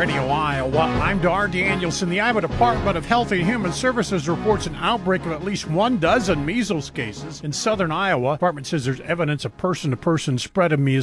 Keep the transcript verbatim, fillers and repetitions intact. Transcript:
Radio Iowa. I'm Dar Danielson. The Iowa Department of Health and Human Services reports an outbreak of at least one dozen measles cases in southern Iowa. The department says there's evidence of person-to-person spread of measles